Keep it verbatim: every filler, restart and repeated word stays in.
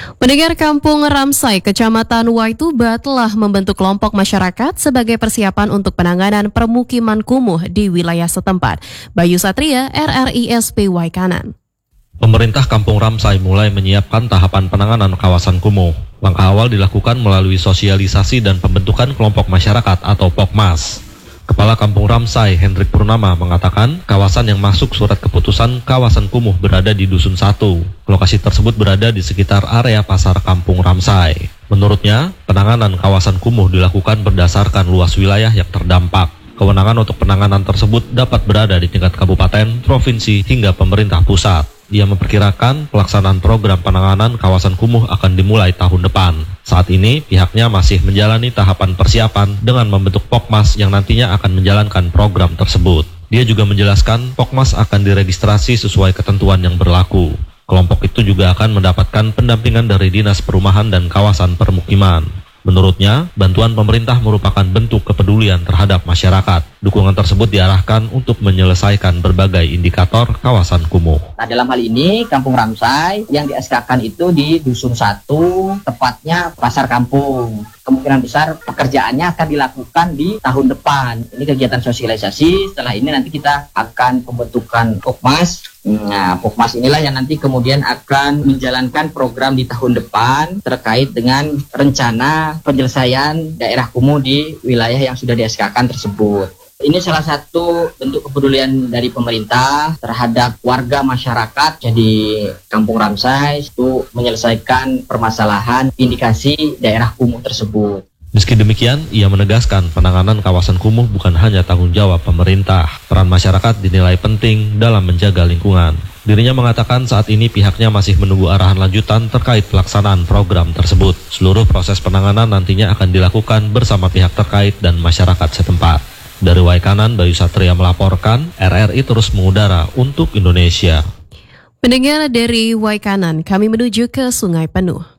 Pendengar Kampung Ramsai, Kecamatan Waituba telah membentuk kelompok masyarakat sebagai persiapan untuk penanganan permukiman kumuh di wilayah setempat. Bayu Satria, R R I S P Waikanan. Pemerintah Kampung Ramsai mulai menyiapkan tahapan penanganan kawasan kumuh. Langkah awal dilakukan melalui sosialisasi dan pembentukan kelompok masyarakat atau Pokmas. Kepala Kampung Ramsai, Hendrik Purnama, mengatakan kawasan yang masuk surat keputusan kawasan kumuh berada di Dusun satu. Lokasi tersebut berada di sekitar area pasar Kampung Ramsai. Menurutnya, penanganan kawasan kumuh dilakukan berdasarkan luas wilayah yang terdampak. Kewenangan untuk penanganan tersebut dapat berada di tingkat kabupaten, provinsi, hingga pemerintah pusat. Dia memperkirakan pelaksanaan program penanganan kawasan kumuh akan dimulai tahun depan. Saat ini, pihaknya masih menjalani tahapan persiapan dengan membentuk Pokmas yang nantinya akan menjalankan program tersebut. Dia juga menjelaskan Pokmas akan diregistrasi sesuai ketentuan yang berlaku. Kelompok itu juga akan mendapatkan pendampingan dari Dinas Perumahan dan Kawasan Permukiman. Menurutnya, bantuan pemerintah merupakan bentuk kepedulian terhadap masyarakat. Dukungan tersebut diarahkan untuk menyelesaikan berbagai indikator kawasan kumuh. Nah, dalam hal ini, Kampung Ramsai yang di S K-kan itu di Dusun satu, tepatnya Pasar Kampung. Kemungkinan besar pekerjaannya akan dilakukan di tahun depan. Ini kegiatan sosialisasi, setelah ini nanti kita akan pembentukan Pokmas. Nah, Pokmas inilah yang nanti kemudian akan menjalankan program di tahun depan terkait dengan rencana penyelesaian daerah kumuh di wilayah yang sudah di S K-kan tersebut. Ini salah satu bentuk kepedulian dari pemerintah terhadap warga masyarakat jadi Kampung Ramsai untuk menyelesaikan permasalahan indikasi daerah kumuh tersebut. Meski demikian, ia menegaskan penanganan kawasan kumuh bukan hanya tanggung jawab pemerintah. Peran masyarakat dinilai penting dalam menjaga lingkungan. Dirinya mengatakan saat ini pihaknya masih menunggu arahan lanjutan terkait pelaksanaan program tersebut. Seluruh proses penanganan nantinya akan dilakukan bersama pihak terkait dan masyarakat setempat. Dari Waikanan, Bayu Satria melaporkan, R R I terus mengudara untuk Indonesia. Pendengar dari Waikanan, kami menuju ke Sungai Penuh.